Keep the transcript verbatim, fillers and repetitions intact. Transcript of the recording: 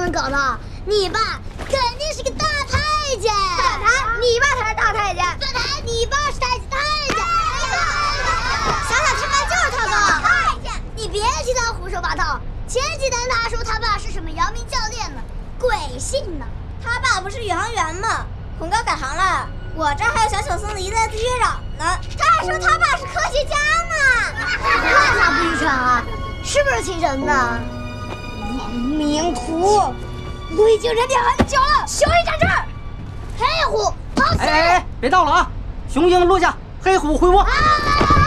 能搞的。你爸肯定是个大太监。 反弹，你爸才是大太监。 反弹，你爸是太监。太监。 想想他爸就是他爸。 太监，你别听他胡说八道。前几天他说他爸是什么阳明教练呢，鬼信呢。 他爸不是宇航员吗？孔哥改行了。我这还有小小松的一代队长呢。他还说他爸是科学家呢。 那他不愚蠢啊，是不是亲生的？ 亡命徒，我已经认定很久了。雄鹰站这儿， 黑虎跑起！ 哎哎哎，别闹了啊！雄鹰落下，黑虎回窝。 啊